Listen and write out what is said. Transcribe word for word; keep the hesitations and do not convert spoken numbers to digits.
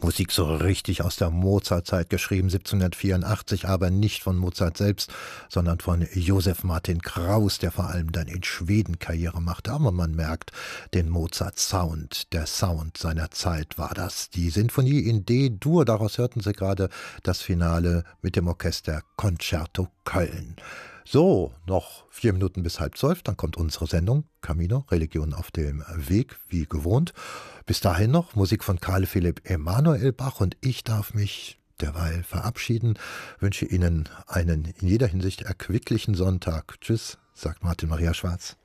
Musik so richtig aus der Mozartzeit geschrieben, siebzehnhundertvierundachtzig, aber nicht von Mozart selbst, sondern von Josef Martin Kraus, der vor allem dann in Schweden Karriere machte. Aber man merkt den Mozart-Sound, der Sound seiner Zeit war das. Die Sinfonie in D-Dur, daraus hörten Sie gerade das Finale mit dem Orchester Concerto Köln. So, noch vier Minuten bis halb zwölf, dann kommt unsere Sendung Camino, Religion auf dem Weg, wie gewohnt. Bis dahin noch Musik von Karl Philipp Emanuel Bach und ich darf mich derweil verabschieden, wünsche Ihnen einen in jeder Hinsicht erquicklichen Sonntag. Tschüss, sagt Martin Maria Schwarz.